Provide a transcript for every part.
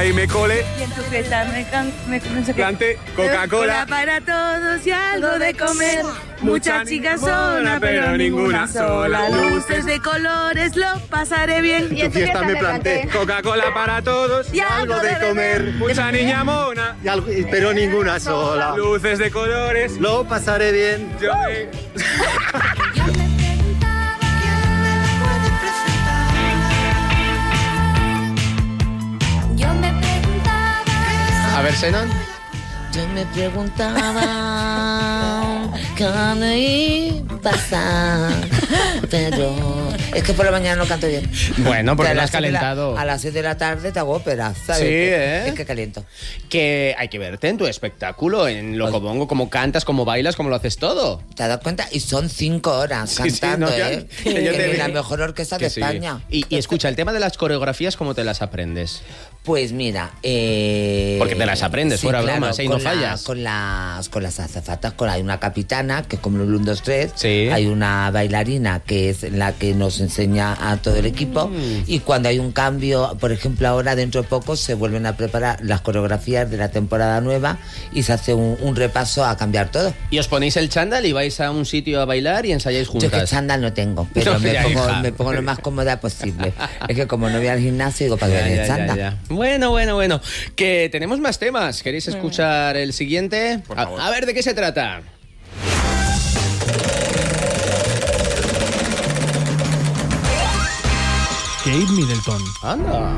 y me cole. Y en tu fiesta me Cante Coca-Cola para todos y algo de comer. Muchas chicas sola, pero ninguna sola. Luces de colores, lo pasaré bien. Y en tu fiesta me planté Coca-Cola para todos y algo de comer. Mucha niña mona, pero ninguna sola. Luces de colores, lo pasaré bien. A ver, Senan. Yo me preguntaba cuándo iba a pasar, pero es que por la mañana no canto bien. Bueno, porque lo has calentado. A las 6 de la tarde te hago ópera, ¿sabes? Sí, ¿eh? Es que caliento. Que hay que verte en tu espectáculo, en Locobongo, cómo cantas, cómo bailas, cómo lo haces todo. ¿Te has dado cuenta? Y son 5 horas cantando, ¿eh? En la mejor orquesta de España. Y escucha, el tema de las coreografías, ¿cómo te las aprendes? Pues mira, porque te las aprendes, sí, fuera claro, bromas, y no fallas. Con las azafatas, hay una capitana, que es como el 1, 2, 3, sí. Hay una bailarina que es la que nos enseña a todo el equipo, y cuando hay un cambio, por ejemplo ahora dentro de poco se vuelven a preparar las coreografías de la temporada nueva y se hace un repaso a cambiar todo. ¿Y os ponéis el chándal y vais a un sitio a bailar y ensayáis juntas? Yo que chándal no tengo, pero no, me pongo lo más cómoda posible. Es que como no voy al gimnasio, digo, ¿para qué voy a chándal? Bueno, que tenemos más temas. ¿Queréis escuchar el siguiente? Por favor. A ver, ¿de qué se trata? Kate Middleton. Anda.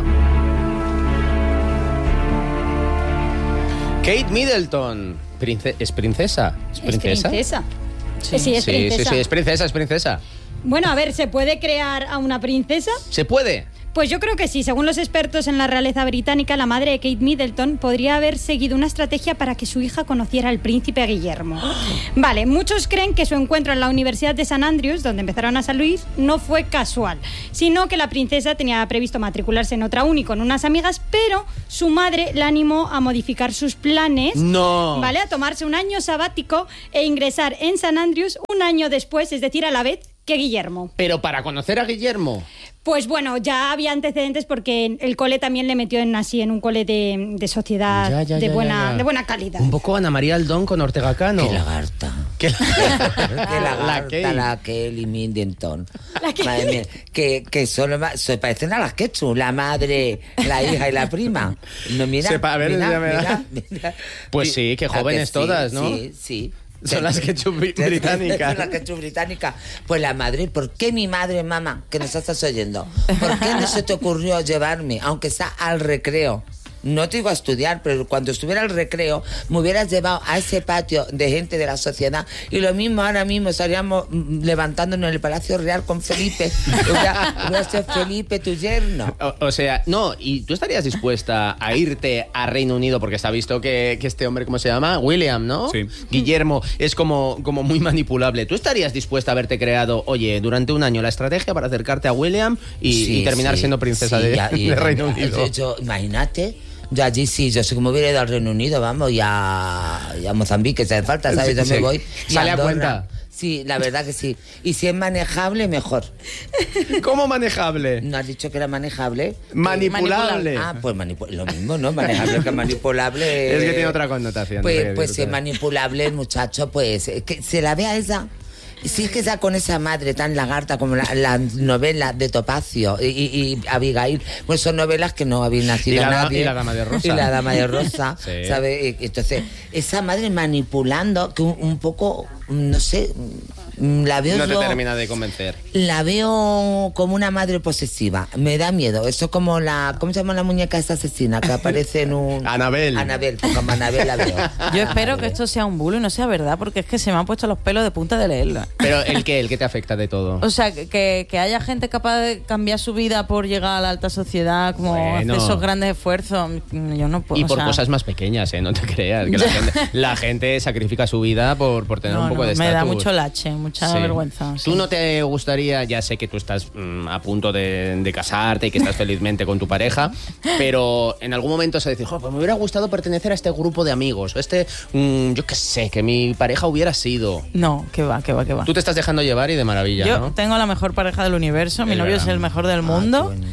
Kate Middleton. ¿Es princesa? ¿Es princesa? Sí, es princesa. Sí, es princesa. Bueno, a ver, ¿se puede crear a una princesa? ¿Se puede? Pues yo creo que sí. Según los expertos en la realeza británica, la madre de Kate Middleton podría haber seguido una estrategia para que su hija conociera al príncipe Guillermo. Vale, muchos creen que su encuentro en la Universidad de St. Andrews, donde empezaron a San Luis, no fue casual, sino que la princesa tenía previsto matricularse en otra uni con unas amigas, pero su madre la animó a modificar sus planes, ¿vale? A tomarse un año sabático e ingresar en St. Andrews un año después, es decir, a la vez que Guillermo. Pero para conocer a Guillermo. Pues bueno, ya había antecedentes porque el cole también le metió en un cole de sociedad de buena calidad. Un poco Ana María Aldón con Ortega Cano. ¡Qué lagarta! ¡Qué lagarta! La Kelly Middleton. Madre mía, que solo se parecen a las Ketchum, la madre, la hija y la prima. No, mira, mira. Pues sí, que jóvenes todas, ¿no? Sí. Son las Ketchup británicas. Son las Ketchup británicas. Pues la madre, ¿por qué mi madre, mamá, que nos estás oyendo? ¿Por qué no se te ocurrió llevarme, aunque sea al recreo? No te digo a estudiar, pero cuando estuviera al recreo me hubieras llevado a ese patio de gente de la sociedad, y lo mismo ahora mismo estaríamos levantándonos en el Palacio Real con Felipe. Hubiera sido Felipe tu yerno. O sea, no, ¿y tú estarías dispuesta a irte a Reino Unido? Porque está visto que este hombre, ¿cómo se llama? William, ¿no? Sí. Guillermo, es como muy manipulable. ¿Tú estarías dispuesta a haberte creado, oye, durante un año la estrategia para acercarte a William y terminar siendo princesa de Reino Unido? Imagínate. Yo allí sí, yo sé cómo hubiera ido al Reino Unido, vamos, y a Mozambique, si hace falta, ¿sabes? Yo me voy. Sale a cuenta. Sí, la verdad que sí. Y si es manejable, mejor. ¿Cómo manejable? ¿No has dicho que era manejable? Manipulable. Ah, pues lo mismo, ¿no? Manejable que manipulable. Es que tiene otra connotación. Pues si es manipulable el muchacho, pues que se la ve a esa. Si es que está con esa madre tan lagarta como la novela de Topacio y Abigail, pues son novelas que no habían nacido nadie. Y la Dama de Rosa. Y la Dama de Rosa, sí. ¿sabes? Entonces, esa madre manipulando, que un poco, no sé, la veo... No te termina de convencer. La veo como una madre posesiva. Me da miedo. Eso como ¿cómo se llama la muñeca esa asesina? Que aparece en un... Anabel. Anabel, pues como Anabel la veo. Yo espero que esto sea un bulo y no sea verdad, porque es que se me han puesto los pelos de punta de leerla. Pero ¿el qué te afecta de todo? O sea, que haya gente capaz de cambiar su vida por llegar a la alta sociedad, como hacer esos grandes esfuerzos, yo no puedo. Y por cosas más pequeñas, no te creas. Que la gente sacrifica su vida por tener un poco de estatus. Me da mucho lache, mucha vergüenza. ¿Tú no te gustaría, ya sé que tú estás a punto de casarte y que estás felizmente con tu pareja, pero en algún momento se dice, pues me hubiera gustado pertenecer a este grupo de amigos, o yo qué sé, que mi pareja hubiera sido... No, que va. Tú te estás dejando llevar y de maravilla, yo ¿no? tengo la mejor pareja del universo, mi novio es el mejor del mundo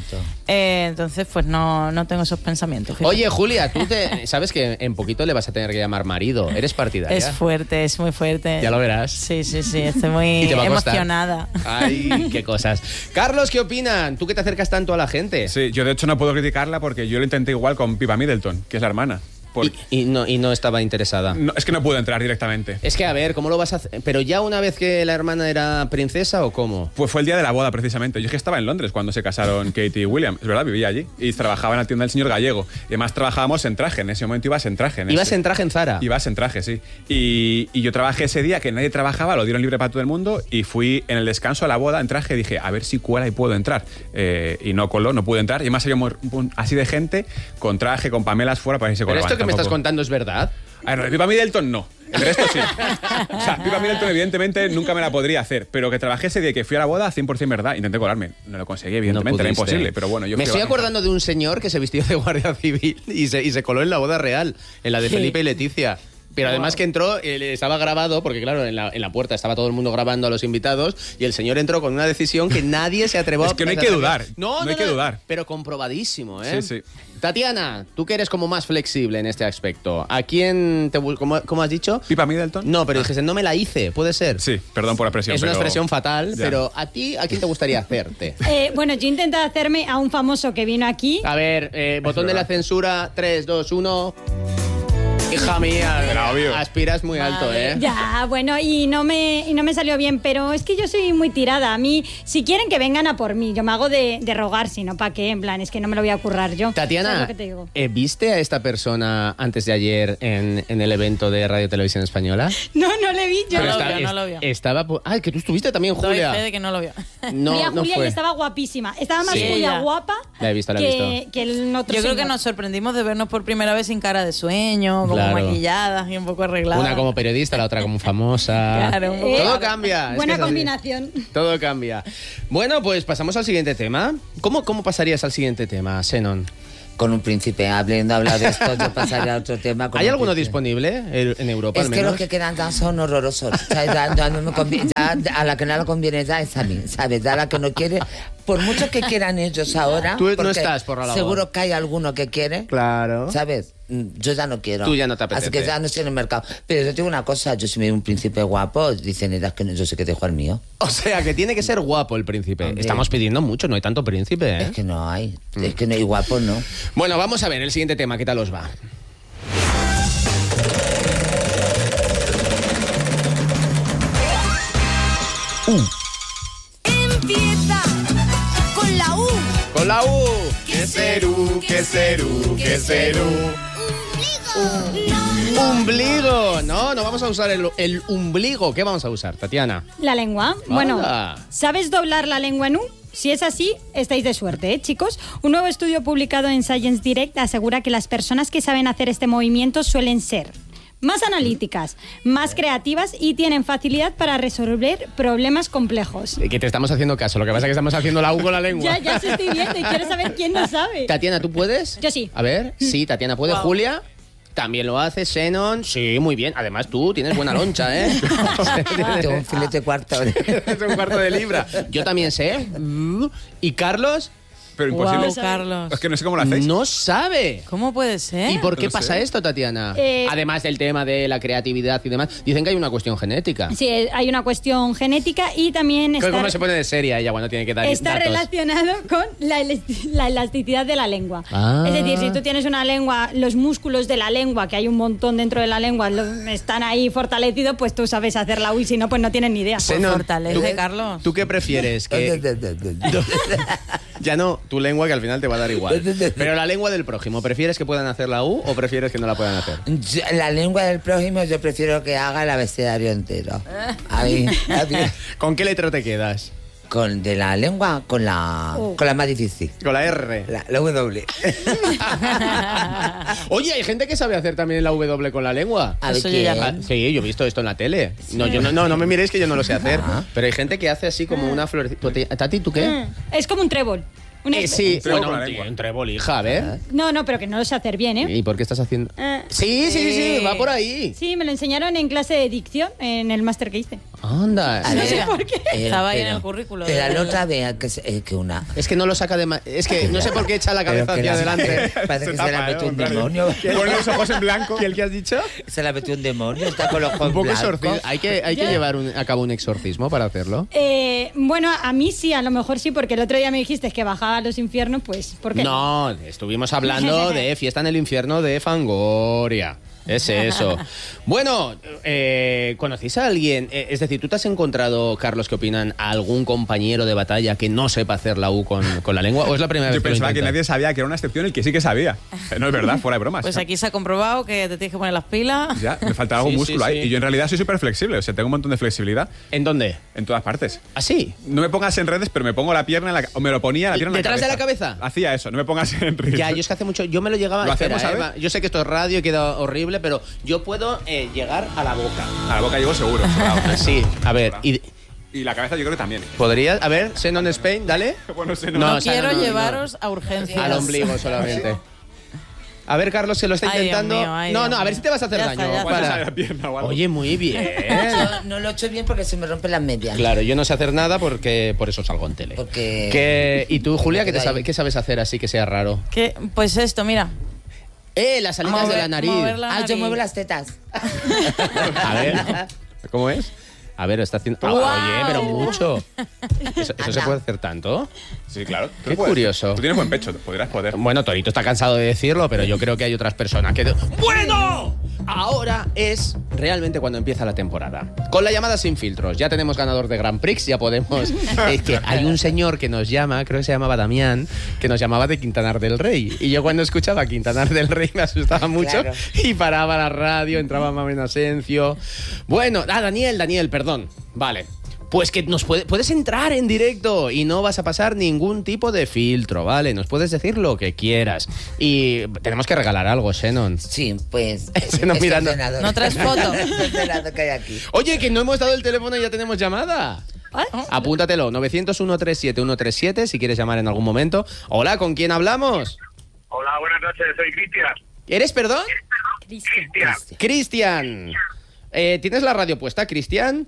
Entonces, pues no tengo esos pensamientos. Fíjate. Oye, Julia, tú sabes que en poquito le vas a tener que llamar marido. ¿Eres partidaria? Es fuerte, es muy fuerte. Ya lo verás. Sí, estoy muy emocionada. Ay, qué cosas. Carlos, ¿qué opinan? ¿Tú que te acercas tanto a la gente? Sí, yo de hecho no puedo criticarla porque yo lo intenté igual con Pippa Middleton, que es la hermana. Y no estaba interesada. No, es que no pude entrar directamente. Es que, a ver, ¿cómo lo vas a hacer? ¿Pero ya una vez que la hermana era princesa o cómo? Pues fue el día de la boda, precisamente. Yo es que estaba en Londres cuando se casaron Kate y William. Es verdad, vivía allí. Y trabajaba en la tienda del señor Gallego. Y además trabajábamos en traje. En ese momento ibas en traje. ¿Ibas en traje en Zara? Ibas en traje, sí. Y yo trabajé ese día, que nadie trabajaba, lo dieron libre para todo el mundo. Y fui en el descanso a la boda en traje. Dije, a ver si cuela y puedo entrar. Y no coló, no pude entrar. Y además había así de gente con traje, con pamelas fuera para que se colaban. ¿Pero esto que me estás contando es verdad? A ver, lo de Pippa Middleton no. El resto sí. O sea, Pippa Middleton evidentemente nunca me la podría hacer, pero que trabajé ese día y que fui a la boda, 100% verdad. Intenté colarme. No lo conseguí, evidentemente, era imposible, pero bueno. Me estoy acordando de un señor que se vistió de guardia civil y se coló en la boda real, en la de Felipe y Leticia. Pero además que entró, estaba grabado, porque claro, en la puerta estaba todo el mundo grabando a los invitados, y el señor entró con una decisión que nadie se atrevió a... Es que no hay que dudar. No hay que dudar. Pero comprobadísimo, ¿eh? Sí. Tatiana, tú que eres como más flexible en este aspecto, ¿a quién te cómo has dicho? ¿Pippa Middleton? No, pero dijiste, no me la hice, ¿puede ser? Sí, perdón por la expresión. Es una expresión fatal, ya. Pero ¿a ti, a quién te gustaría hacerte? Bueno, yo intenté hacerme a un famoso que vino aquí. A ver, botón de la censura, 3, 2, 1... Hija mía, aspiras muy alto, ¿eh? Ya, bueno, y no me salió bien, pero es que yo soy muy tirada. A mí, si quieren que vengan a por mí, yo me hago de rogar, si no, ¿para qué? En plan, es que no me lo voy a currar yo. Tatiana, ¿viste a esta persona antes de ayer en el evento de Radio Televisión Española? No le vi yo. No lo vio. Estaba... Ay, que tú estuviste también, Julia. Doy fe de que no lo vio. Mira, Julia fue. Y estaba guapísima. Estaba más Sí. Julia guapa La he visto. que el otro Yo creo señor. que nos sorprendimos de vernos por primera vez sin cara de sueño, como maquilladas y un poco arregladas. Una como periodista, la otra como famosa. Claro, un poco Todo cambia. Buena combinación. Todo cambia. Bueno, pues pasamos al siguiente tema. ¿Cómo pasarías al siguiente tema, Xenon? Con un príncipe, habiendo hablado de esto, yo pasaría a otro tema. ¿Hay alguno disponible en Europa? Es al que menos? los que quedan ya son horrorosos. O sea, ya no me conviene, ya a la que no le conviene ya es a mí, ¿sabes? Ya a la que no quiere, por mucho que quieran ellos ahora. Tú no estás por la labor. Seguro que hay alguno que quiere. Claro. ¿Sabes? Yo ya no quiero. Tú ya no te apetece. Así que ya no estoy en el mercado. Pero yo te digo una cosa, yo si me veo un príncipe guapo, dicen ellas que no, yo sé que dejo el mío. O sea, que tiene que ser guapo el príncipe. Hombre. Estamos pidiendo mucho, no hay tanto príncipe, ¿eh? Es que no hay. Es que no hay guapo, no. Bueno, vamos a ver el siguiente tema, ¿qué tal os va? Empieza con la U. Con la U. ¿Qué serú? ¿Qué serú? ¿Qué serú? Ombligo. No vamos a usar el ombligo. ¿Qué vamos a usar, Tatiana? La lengua. Bueno, Hola. ¿sabes doblar la lengua en U? Si es así, estáis de suerte, ¿eh, chicos? Un nuevo estudio publicado en Science Direct asegura que las personas que saben hacer este movimiento suelen ser más analíticas, más creativas y tienen facilidad para resolver problemas complejos. Que te estamos haciendo caso. Lo que pasa es que estamos haciendo la U con la lengua. Ya se estoy viendo y quiero saber quién lo sabe. Tatiana, ¿tú puedes? Yo sí. A ver, sí, Tatiana puede. Wow. Julia también lo hace. Xenon, sí, muy bien. Además, tú tienes buena loncha, ¿eh? Tengo un filete cuarto. Es un cuarto de libra. Yo también sé. ¿Y Carlos? Pero imposible. Wow, Carlos. Es que no sé cómo lo hacéis. No sabe. ¿Cómo puede ser? ¿Y por qué No pasa sé. esto, Tatiana? Eh, Además del tema de la creatividad y demás, dicen que hay una cuestión genética. Sí, hay una cuestión genética y también ¿Cómo se pone de seria ella cuando tiene que dar está datos? relacionado con la elasticidad de la lengua. Ah. Es decir, si tú tienes una lengua, los músculos de la lengua, que hay un montón dentro de la lengua, están ahí fortalecidos, pues tú sabes hacer la U y si no, pues no tienes ni idea. Pues Xenon, fortalece, Carlos. ¿Tú qué prefieres? Ya no, tu lengua que al final te va a dar igual. Pero la lengua del prójimo, ¿prefieres que puedan hacer la U o prefieres que no la puedan hacer? La lengua del prójimo yo prefiero que haga el abecedario entero. Ahí, ¿Con qué letra te quedas? de la lengua, con la más difícil. Con la R. La W. Oye, hay gente que sabe hacer también la W con la lengua. A ver Eso yo ya quién. Ah, sí, yo he visto esto en la tele. No, yo no me miréis que yo no lo sé hacer. Ah. Pero hay gente que hace así como una florecita. Tati, ¿tú qué? Es como un trébol. Sí, Trébol bueno, con la tío, lengua. un trébol, hija, a ver. No, pero que no lo sé hacer bien, ¿eh? ¿Y por qué estás haciendo? Sí, va por ahí. Sí, me lo enseñaron en clase de dicción en el máster que hice. Anda. A ver, por qué. Estaba ahí en el currículo. Pero la otra vez que una... Es que no lo saca de... Es que no sé por qué echa la cabeza Pero que hacia la- adelante. Parece que Se se la tapa, metió un ¿no? demonio. Pone los ojos en blanco. ¿Y el que has dicho? Se la metió un demonio, está con los ojos Un poco blancos. exorcismo. Hay que llevar a cabo un exorcismo para hacerlo. Bueno, a mí sí, a lo mejor sí, porque el otro día me dijiste que bajaba a los infiernos, pues, ¿por qué? No, estuvimos hablando de Fiesta en el Infierno de Fangoria. Es eso. Bueno, ¿conocéis a alguien? Es decir, ¿tú te has encontrado, Carlos, qué opinan, a algún compañero de batalla que no sepa hacer la U con la lengua? ¿O es la primera vez Yo que lo pensaba que intenta? nadie sabía que era una excepción, el que sí que sabía. No es verdad, fuera de bromas. Pues aquí se ha comprobado que te tienes que poner las pilas. Ya, me falta algo Sí, músculo sí, ahí. sí. Y yo en realidad soy súper flexible, o sea, tengo un montón de flexibilidad ¿En dónde? en todas partes. ¿Así? No me pongas en redes, pero me pongo la pierna en la... O me lo ponía la pierna en ¿Detrás de la cabeza? Hacía eso, no me pongas en redes. Ya, yo es que hace mucho... Yo me lo llegaba... ¿Lo espera, hacemos, Eva, yo sé que esto es radio y queda horrible, pero yo puedo llegar a la boca. A la boca llego seguro. Sí, a ver, y... Y la cabeza yo creo que también. ¿Podrías? A ver, Xenon Spain, dale. Bueno, sé, No, No o sea, quiero no, no. llevaros a urgencias. Al ombligo solamente. A ver, Carlos, se lo está Ay, Dios intentando. mío, ay, no, Dios no, a ver mío. si te vas a hacer Ya daño. está, ya Igual te está. sale la pierna o algo. Oye, muy bien. Yo no lo he hecho bien porque se me rompen las medias. Claro, yo no sé hacer nada porque por eso salgo en tele. Porque- ¿Y tú, Julia, Me quedo ahí. qué sabes hacer así que sea raro? Pues esto, mira. Las aletas de la nariz. mover la Ah, yo nariz. muevo las tetas. A ver, ¿cómo es? A ver, está haciendo... ¡Guau! Oye, pero mucho. ¿Eso se Anda. puede hacer tanto? Sí, claro. Tú Qué puedes. curioso. Tú tienes buen pecho, podrías poder. Bueno, Torito está cansado de decirlo, pero yo creo que hay otras personas que... ¡Bueno! Ahora es realmente cuando empieza la temporada. Con la llamada sin filtros. Ya tenemos ganador de Grand Prix, ya podemos... Es que hay un señor que nos llama, creo que se llamaba Damián, que nos llamaba de Quintanar del Rey. Y yo cuando escuchaba Quintanar del Rey me asustaba mucho Claro. y paraba la radio, entraba Mamen Asencio. Bueno, Daniel, perdón. Vale. Pues que puedes entrar en directo y no vas a pasar ningún tipo de filtro, ¿vale? Nos puedes decir lo que quieras. Y tenemos que regalar algo, Xenon. Sí, pues... no, mirando. No traes foto. Estoy esperando que hay aquí. Oye, que no hemos dado el teléfono y ya tenemos llamada. Apúntatelo, 900-137-137 si quieres llamar en algún momento. Hola, ¿con quién hablamos? Hola, buenas noches, soy Cristian. ¿Eres, perdón? Cristian. Cristian. ¿Tienes la radio puesta, Cristian?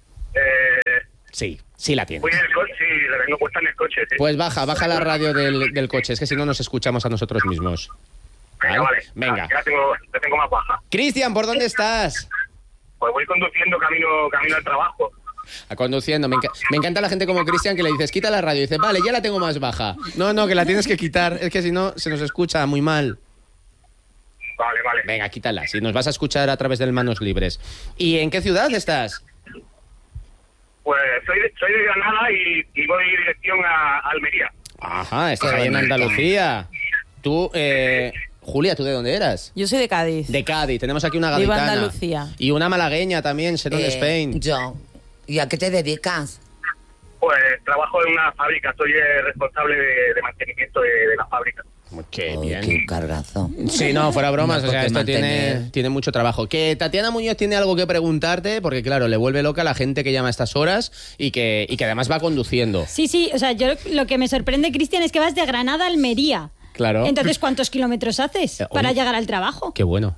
Sí la tienes. Voy en el coche, sí, la tengo puesta en el coche, sí. Pues baja la radio del coche, es que si no nos escuchamos a nosotros mismos. Venga, vale. Venga. Ya la tengo más baja. Cristian, ¿por dónde estás? Pues voy conduciendo camino al trabajo. Conduciendo. Me encanta la gente como Cristian que le dices, quita la radio. Y dice, vale, ya la tengo más baja. No, que la tienes que quitar. Es que si no, se nos escucha muy mal. Vale. Venga, quítala. Si nos vas a escuchar a través del Manos Libres. ¿Y en qué ciudad estás? Pues soy de Granada y voy dirección a Almería. Ajá, estás ahí en Andalucía. Tú, Julia, ¿tú de dónde eras? Yo soy de Cádiz. De Cádiz. Tenemos aquí una Viva gaditana. Andalucía. Y una malagueña también, Xenon Spain. Yo. ¿Y a qué te dedicas? Pues trabajo en una fábrica, soy el responsable de mantenimiento de la fábrica. Qué Uy, bien. qué cargazo. Sí, no, fuera bromas, No, o sea, porque esto mantener- tiene mucho trabajo. Que Tatiana Muñoz tiene algo que preguntarte, porque claro, le vuelve loca a la gente que llama a estas horas y que además va conduciendo. Sí, o sea, yo lo que me sorprende, Cristian, es que vas de Granada a Almería. Claro. Entonces, ¿cuántos kilómetros haces para oye. llegar al trabajo? Qué bueno.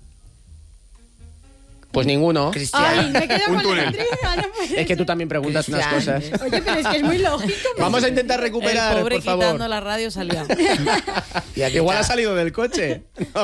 Pues ninguno. Cristian. Ay, me quedo Un con túnel. la intriga, no puede Es que tú también preguntas unas Cristian. cosas. Oye, pero es que es muy lógico. Vamos a intentar recuperar, El pobre por favor. quitando la radio salió. Y aquí Igual ha está. salido del coche.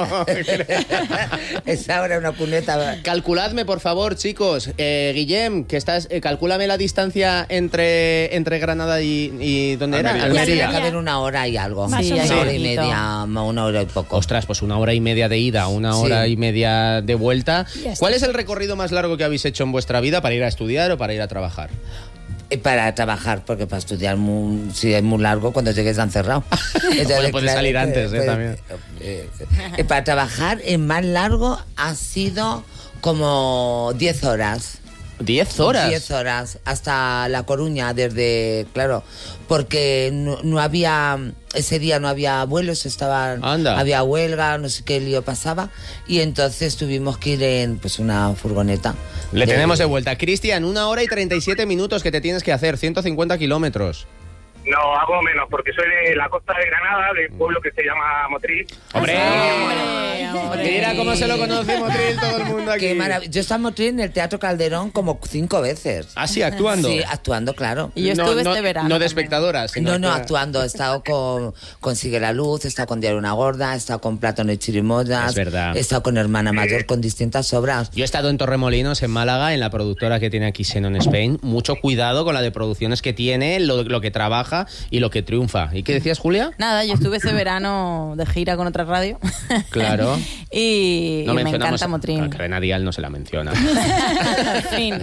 Es ahora una cuneta. Calculadme, por favor, chicos. Guillem, que estás, calcúlame la distancia entre Granada y ¿dónde era? Almería. Tiene Almería. que haber una hora y algo. Más o Una menos. hora y Poquito. media, una hora y poco. Ostras, pues 1 hora y media de ida, 1 Sí. hora y media de vuelta. Ya está. ¿Cuál es el recorrido más largo que habéis hecho en vuestra vida para ir a estudiar o para ir a trabajar? Para trabajar, porque para estudiar si es muy largo, cuando llegues han cerrado. Entonces, puedes salir antes, también. Para trabajar, el más largo ha sido como 10 horas. 10 horas. 10 horas, hasta La Coruña, claro, porque no había, ese día no había vuelos, Anda. había huelga, no sé qué lío pasaba, y entonces tuvimos que ir en una furgoneta. Le tenemos de vuelta. Cristian, 1 hora y 37 minutos que te tienes que hacer, 150 kilómetros. No, hago menos, porque soy de la costa de Granada, de un pueblo que se llama Motril. ¡Hombre! Hombre. Mira cómo se lo conoce Motril todo el mundo aquí. Qué maravilla. Yo he estado en Motril en el Teatro Calderón como 5 veces. ¿Ah, sí, actuando? Sí, actuando, claro. Y yo estuve este verano. No de también. espectadora, sino No, que- actuando. He estado con Sigue la Luz, he estado con Diario Una Gorda, he estado con Plátano y Chirimoyas. Es verdad. He estado con Hermana Mayor, con distintas obras. Yo he estado en Torremolinos, en Málaga, en la productora que tiene aquí Xenon Spain. Mucho cuidado con la de producciones que tiene, lo que trabaja y lo que triunfa. ¿Y qué decías, Julia? Nada, yo estuve este verano de gira con otra radio. Claro. y me encanta Motril. A Cadena Dial no se la menciona. Al fin.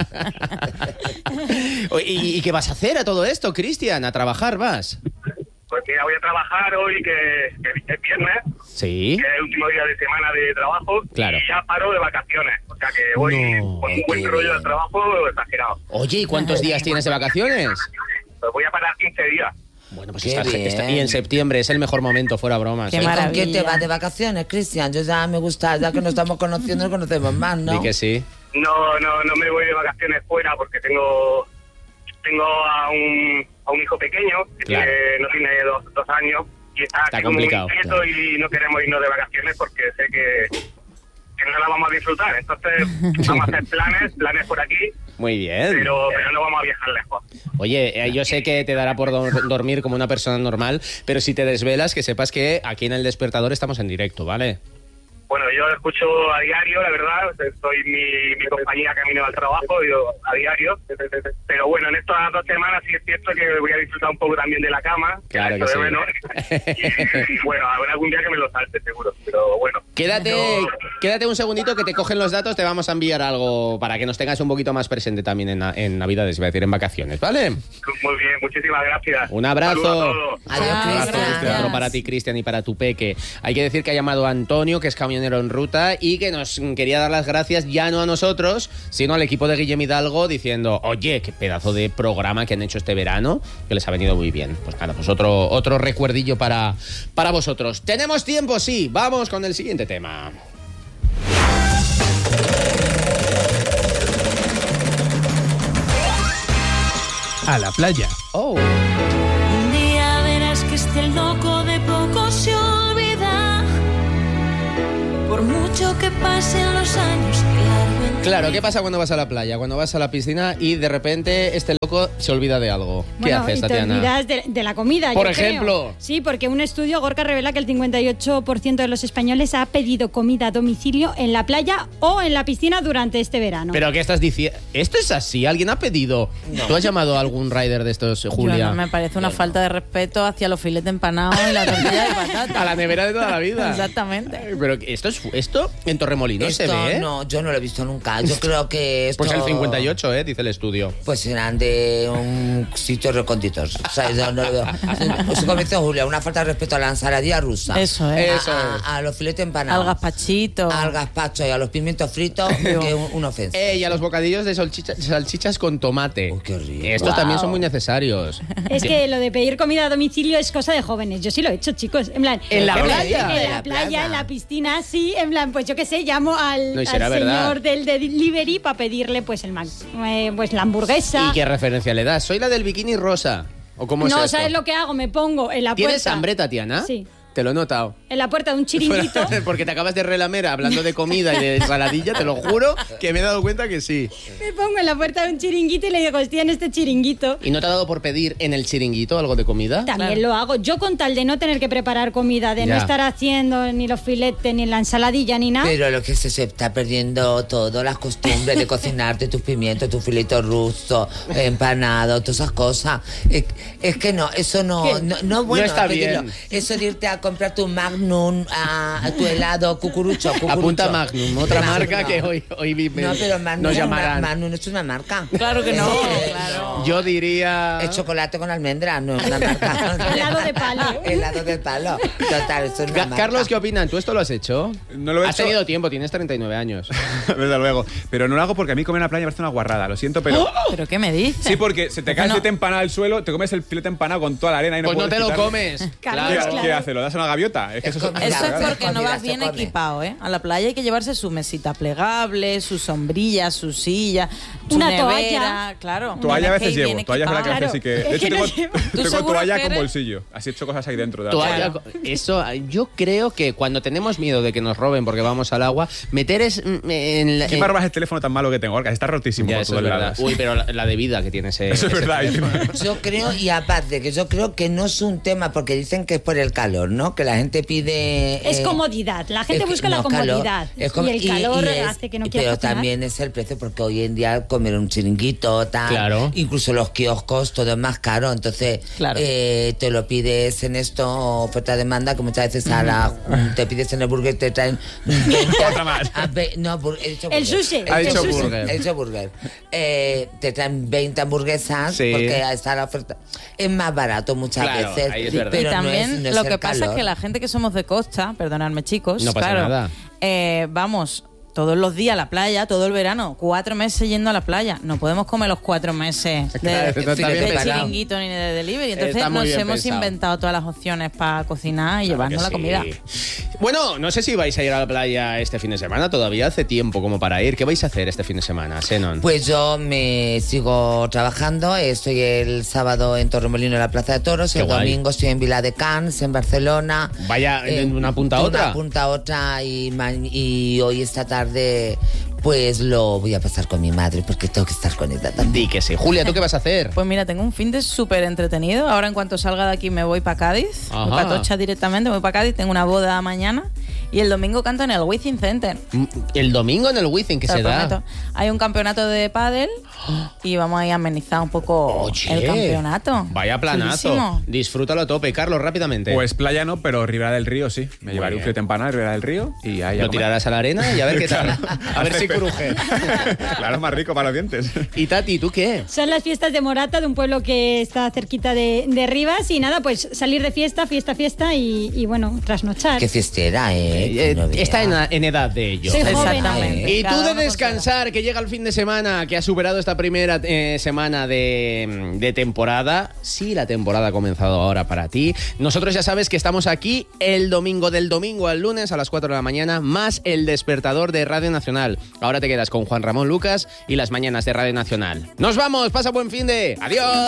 ¿Y qué vas a hacer a todo esto, Cristian? ¿A trabajar vas? Pues mira, voy a trabajar hoy, que es viernes, Sí. que es el último día de semana de trabajo, Claro. y ya paro de vacaciones. O sea que voy No. con un buen rollo de trabajo exagerado. Oye, ¿y cuántos días tienes de vacaciones? Pues voy a parar 15 días. Bueno, pues Qué está, bien. y en septiembre es el mejor momento, fuera bromas. Qué ¿Y con maravilla. quién te vas de vacaciones, Cristian? Yo ya me gusta, ya que nos estamos conociendo, nos conocemos más, ¿no? Di que sí. No me voy de vacaciones fuera porque tengo a un hijo pequeño que Claro. no tiene dos años y está Está aquí como muy complicado, inquieto claro. y no queremos irnos de vacaciones porque sé que no la vamos a disfrutar. Entonces vamos a hacer planes por aquí, Muy bien. pero no vamos a viajar lejos. Oye, yo sé que te dará por dormir como una persona normal, pero si te desvelas, que sepas que aquí en El Despertador estamos en directo, ¿vale? Bueno, yo lo escucho a diario, la verdad. Soy mi compañía camino al trabajo, yo a diario. Pero bueno, en estas 2 semanas sí es cierto que voy a disfrutar un poco también de la cama. Claro esto que de sí. menos. Y bueno, habrá algún día que me lo salte, seguro. Pero bueno. Quédate un segundito que te cogen los datos, te vamos a enviar algo para que nos tengas un poquito más presente también en Navidades, voy a decir, en vacaciones, ¿vale? Muy bien, muchísimas gracias. Un abrazo. Saludos a todos. Adiós, Un abrazo, Cristian. otro para ti, Cristian, y para tu peque. Hay que decir que ha llamado a Antonio, que es camionero en ruta, y que nos quería dar las gracias ya no a nosotros, sino al equipo de Guillem Hidalgo, diciendo, oye, qué pedazo de programa que han hecho este verano, que les ha venido muy bien. Pues nada, pues otro recuerdillo para vosotros. ¿Tenemos tiempo? Sí. Vamos con el siguiente tema. A la playa. Oh. Un día verás que este loco de poco se olvida. Por mucho que pasen los años, claro. Claro, ¿qué pasa cuando vas a la playa? Cuando vas a la piscina y de repente este loco se olvida de algo. ¿Qué Bueno, haces, y te Tatiana? olvidas de la comida, Por yo creo. ejemplo. Sí, porque un estudio, Gorka, revela que el 58% de los españoles ha pedido comida a domicilio en la playa o en la piscina durante este verano. ¿Pero qué estás diciendo? ¿Esto es así? ¿Alguien ha pedido? ¿Tú has llamado a algún rider de estos, Julia? Yo no, me parece una falta de respeto hacia los filetes empanados y la tortilla de patata. A la nevera de toda la vida. Exactamente. Pero esto en Torremolinos se Esto ve, ¿eh? no, yo no lo he visto nunca. Yo creo que esto... Pues el 58, dice el estudio. Pues serán de un sitio recónditos. O sea, yo no lo veo. Pues como dice Julia, una falta de respeto a la ensaladilla rusa. Eso es. Eso es. A los filetes empanados. Al gazpachito. Al gazpacho y a los pimientos fritos, que es una ofensa. Y a los bocadillos de salchichas con tomate. Oh, qué rico. Estos Wow. también son muy necesarios. Es que lo de pedir comida a domicilio es cosa de jóvenes. Yo sí lo he hecho, chicos. En plan, ¿En la en plan, playa? En ¿En la la playa, playa? en la piscina, sí. En plan, pues yo qué sé, llamo al, No, y al será verdad. señor del delivery para pedirle pues pues la hamburguesa. ¿Y qué referencia le das? Soy la del bikini rosa. ¿O cómo es No, esto? ¿sabes lo que hago? Me pongo en la puerta. ¿Tienes hambre, Tatiana? Sí. Te lo he notado. En la puerta de un chiringuito. Porque te acabas de relamera hablando de comida y de ensaladilla, te lo juro que me he dado cuenta que sí. Me pongo en la puerta de un chiringuito y le digo, estoy en este chiringuito. ¿Y no te ha dado por pedir en el chiringuito algo de comida? También lo hago. Yo con tal de no tener que preparar comida, de no Ya. estar haciendo ni los filetes, ni la ensaladilla, ni nada. Pero lo que se está perdiendo todo, las costumbres de cocinarte tus pimientos, tus filetos rusos, empanados, todas esas cosas. Es que no, eso no, ¿Qué? no bueno, No está pedirlo. bien. Eso de irte a comprar tu Magnum, a tu helado, cucurucho. Apunta Magnum, otra Magnum, marca no. que hoy No, pero Magnum, nos llamarán. Magnum es una marca. Claro que no, Eh, claro. Yo diría... Es chocolate con almendras, no es una marca. Helado de palo. Helado de palo. Total, eso es una marca. Carlos, ¿qué opinan? ¿Tú esto lo has hecho? No lo he Has hecho. tenido tiempo, tienes 39 años. Desde luego. Pero no lo hago porque a mí comer en la playa me parece una guarrada. Lo siento, pero... ¿Pero qué me dices? Sí, porque se te cae el No. filete empanado al suelo, te comes el filete empanado con toda la arena y no Pues no puedes te lo quitarlo. comes. Carlos, ¿Qué, claro. qué haces? ¿Lo das una gaviota. Es que eso Eso es porque no vas bien equipado, ¿eh? A la playa hay que llevarse su mesita plegable, su sombrilla, su silla, su Una nevera, toalla. claro. Toalla a veces bien llevo, toalla es verdad que a veces sí que... De hecho, tengo toalla con bolsillo. Así he hecho cosas ahí dentro. De la Toalla, eso, yo creo que cuando tenemos miedo de que nos roben porque vamos al agua, meter es en la... ¿Qué me robas el teléfono tan malo que tengo? Orca, está rotísimo. Ya, por eso todos es verdad. lados. Uy, pero la de vida que tiene ese... Eso es verdad. Yo creo, y aparte, que yo creo que no es un tema, porque dicen que es por el calor, ¿no? Que la gente pide... Es comodidad. La gente busca la comodidad. Y el calor hace que no quiera Pero cocinar. también es el precio, porque hoy en día comer un chiringuito, tal, Claro. incluso los kioscos, todo es más caro. Entonces, Claro. te lo pides en esto, oferta-demanda, que muchas veces te pides en el burger, te traen... Otra más. No, he dicho El burger. sushi. Ha dicho el sushi. burger. He dicho burger. Te traen 20 hamburguesas Sí. porque está la oferta. Es más barato muchas Claro, veces. ahí es verdad. Pero Y también no es, no es lo el que pasa es calor. que la gente que somos de costa, perdonadme chicos, No pasa claro, nada. Vamos todos los días a la playa, todo el verano, 4 meses yendo a la playa. No podemos comer los 4 meses Claro, de, eso está bien de pensado. chiringuito ni de delivery. Entonces Está muy nos bien hemos pensado. inventado todas las opciones para cocinar y Claro llevarnos que la sí. comida. Bueno, no sé si vais a ir a la playa este fin de semana. Todavía hace tiempo como para ir. ¿Qué vais a hacer este fin de semana, Xenon? Pues yo me sigo trabajando. Estoy el sábado en Torremolino, en la Plaza de Toros. Qué El guay. domingo estoy en Viladecans, en Barcelona. Vaya, de una punta a de otra. Una punta a otra. Y hoy esta tarde pues lo voy a pasar con mi madre, porque tengo que estar con ella también. Di que sí. Julia, ¿tú qué vas a hacer? Pues mira, tengo un fin de súper entretenido. Ahora en cuanto salga de aquí me voy para Cádiz. Ajá. Voy para Atocha directamente, voy para Cádiz. Tengo una boda mañana. Y el domingo canto en el Wizzing Center. El domingo en el Wizzing, ¿qué Te se lo da? prometo. Hay un campeonato de pádel y vamos a ir a amenizar un poco Oye, el campeonato. Vaya planazo. Chulísimo. Disfrútalo a tope. Carlos, rápidamente. Pues playa no, pero Ribera del Río sí. Me llevaré bien. un filete empanado a Ribera del Río y ahí a Lo comer. tirarás a la arena y a ver qué tal. A ver si cruje. Claro, es más rico para los dientes. Y Tati, ¿tú qué? Son las fiestas de Morata, de un pueblo que está cerquita de Rivas. Y nada, pues salir de fiesta y bueno, trasnochar. Qué fiestera, no veas. Está en edad de ello. Soy joven. Exactamente. Y tú Cada de uno con su descansar, que llega el fin de semana, que ha superado esta primera semana de temporada. Sí, la temporada ha comenzado ahora para ti. Nosotros ya sabes que estamos aquí el domingo, del domingo al lunes a las 4 de la mañana, más el despertador de Radio Nacional. Ahora te quedas con Juan Ramón Lucas y las mañanas de Radio Nacional. ¡Nos vamos! ¡Pasa buen fin de! ¡Adiós!